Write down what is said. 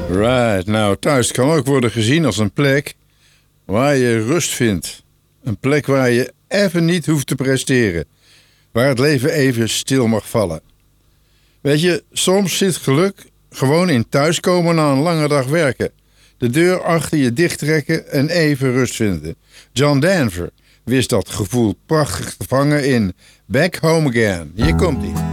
Right, nou, thuis kan ook worden gezien als een plek waar je rust vindt. Een plek waar je even niet hoeft te presteren. Waar het leven even stil mag vallen. Weet je, soms zit geluk gewoon in thuiskomen na een lange dag werken. De deur achter je dichttrekken en even rust vinden. John Denver wist dat gevoel prachtig te vangen in Back Home Again. Hier komt-ie.